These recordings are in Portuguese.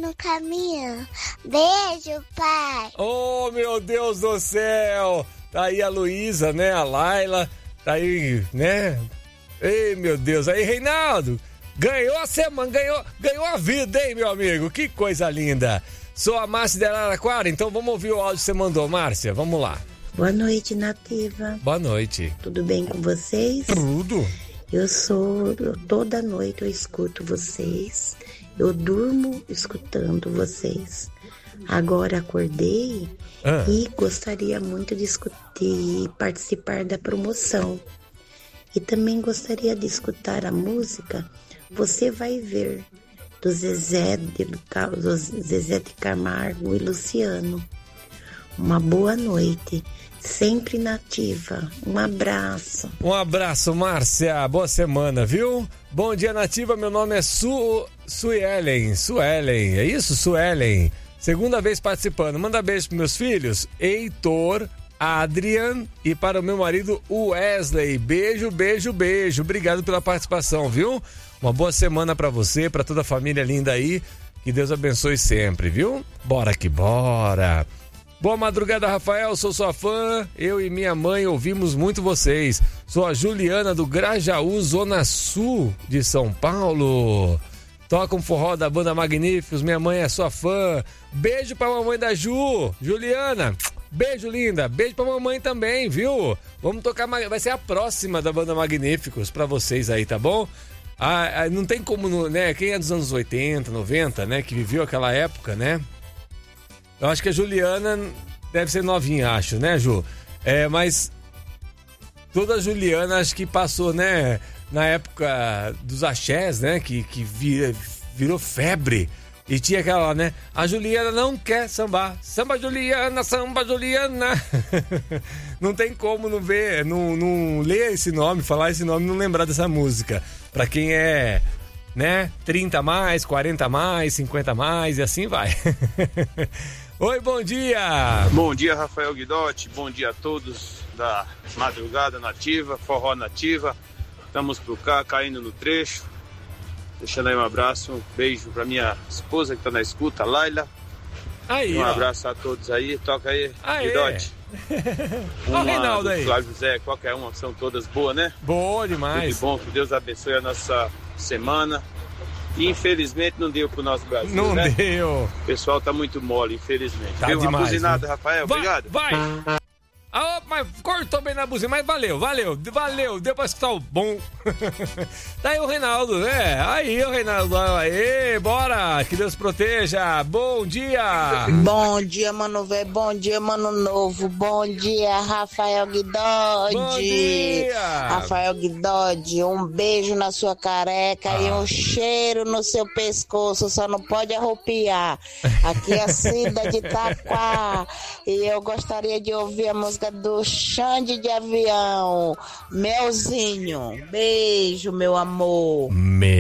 no caminho. Beijo, pai. Oh, meu Deus do céu. Tá aí a Luísa, né? A Laila. Tá aí, né? Ei, meu Deus. Aí, Reinaldo. Ganhou a semana, ganhou a vida, hein, meu amigo? Que coisa linda. Sou a Márcia de Araraquara, então vamos ouvir o áudio que você mandou, Márcia. Vamos lá. Boa noite, Nativa. Boa noite. Tudo bem com vocês? Tudo. Toda noite eu escuto vocês. Eu durmo escutando vocês. Agora acordei e gostaria muito de participar da promoção. E também gostaria de escutar a música Você Vai Ver, do Zezé de Camargo e Luciano. Uma boa noite, sempre Nativa. Um abraço. Um abraço, Márcia. Boa semana, viu? Bom dia, Nativa. Meu nome é Suelen. É isso? Suelen. Segunda vez participando. Manda beijo pros meus filhos, Heitor, Adrian e para o meu marido Wesley. Beijo, beijo, beijo. Obrigado pela participação, viu? Uma boa semana pra você, pra toda a família linda aí. Que Deus abençoe sempre, viu? Bora que bora. Boa madrugada, Rafael. Sou sua fã. Eu e minha mãe ouvimos muito vocês. Sou a Juliana do Grajaú, Zona Sul de São Paulo. Toca um forró da banda Magníficos. Minha mãe é sua fã. Beijo pra mamãe da Juliana. Beijo, linda. Beijo pra mamãe também, viu? Vamos tocar, vai ser a próxima da banda Magníficos pra vocês aí, tá bom? Não tem como, né? Quem é dos anos 80, 90, né? Que viveu aquela época, né? Eu acho que a Juliana deve ser novinha, acho, né, Ju? Mas toda a Juliana acho que passou, né? Na época dos axés, né? Que virou febre. E tinha aquela, né? A Juliana não quer sambar. Samba Juliana, samba Juliana. Não tem como não ver, não ler esse nome, falar esse nome, não lembrar dessa música. Pra quem é, né? 30 a mais, 40 a mais, 50 a mais e assim vai. Oi, bom dia! Bom dia, Rafael Guidotti. Bom dia a todos da Madrugada Nativa, Forró Nativa. Estamos por cá, caindo no trecho. Deixando aí um abraço, um beijo pra minha esposa que tá na escuta, Laila. Aí, um abraço a todos aí. Toca aí, Guidotti. Olha o Reinaldo aí. Flávio José, qualquer uma, são todas boas, né? Boa demais. Tudo bom, que Deus abençoe a nossa semana. E infelizmente não deu pro nosso Brasil, não, né? Deu. O pessoal tá muito mole, infelizmente. Tá Viu? demais, uma buzinada, né? Rafael, obrigado. Vai! Mas cortou bem na buzina, mas valeu, deu pra escutar o bom. Tá aí o Reinaldo, né? Aí o Reinaldo, aí, bora, que Deus proteja, bom dia. Bom dia, mano velho, bom dia, mano novo, bom dia, Rafael Guidotti. Bom dia. Rafael Guidotti, um beijo na sua careca e um cheiro no seu pescoço, só não pode arrupiar. Aqui é a Cida de Itaquá e eu gostaria de ouvir a música do Xande de Avião, Melzinho. Beijo, meu amor.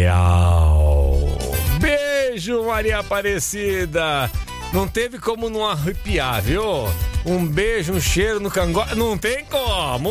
Beijo, Maria Aparecida. Não teve como não arrepiar, viu? Um beijo, um cheiro no cangote. Não tem como.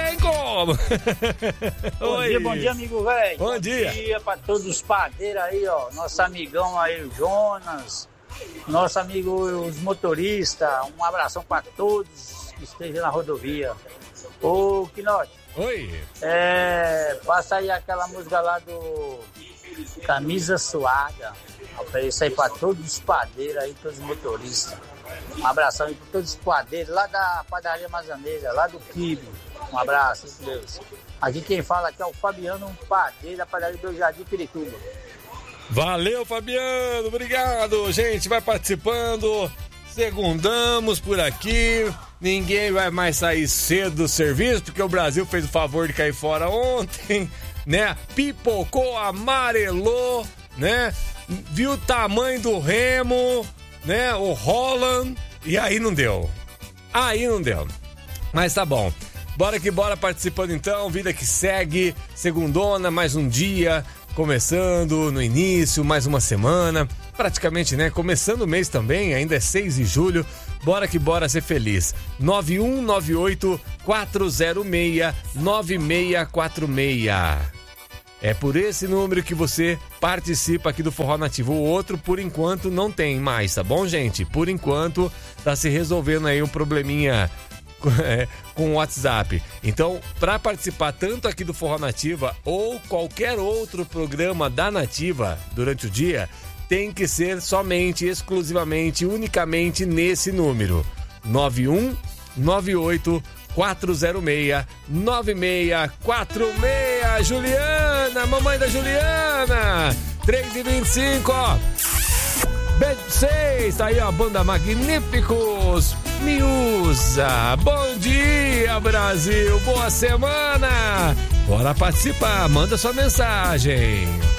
Bom dia, amigo velho. Bom dia. Bom dia pra todos os padeiros aí, ó. Nosso amigão aí, o Jonas. Nosso amigo, os motoristas. Um abração pra todos que esteja na rodovia. Ô, Quinote. Oi. Passa aí aquela música lá do Camisa Suada. Ofereço aí pra todos os padeiros aí, todos os motoristas. Um abração aí pra todos os padeiros lá da Padaria Mazaneira, lá do Quibe. Um abraço, Deus. Aqui quem fala aqui é o Fabiano, um padeiro da Padaria do Jardim Pirituba. Valeu, Fabiano, obrigado. Gente, vai participando. Segundamos por aqui. Ninguém vai mais sair cedo do serviço, porque o Brasil fez o favor de cair fora ontem, né? Pipocou, amarelou, né? Viu o tamanho do remo, né? O Holland, e aí não deu. Mas tá bom. Bora que bora participando então, vida que segue, segundona, mais um dia, começando no início, mais uma semana, praticamente, né? Começando o mês também, ainda é 6 de julho, bora que bora ser feliz. 9198-406-9646. É por esse número que você participa aqui do Forró Nativo. O outro, por enquanto, não tem mais, tá bom, gente? Por enquanto, tá se resolvendo aí um probleminha com o WhatsApp. Então, para participar tanto aqui do Forró Nativa ou qualquer outro programa da Nativa durante o dia, tem que ser somente, exclusivamente, unicamente nesse número. 9198-406-9646. Juliana, mamãe da Juliana, 3h25, ó. Beijo pra vocês, tá aí a banda Magníficos, me usa. Bom dia, Brasil, boa semana. Bora participar, manda sua mensagem.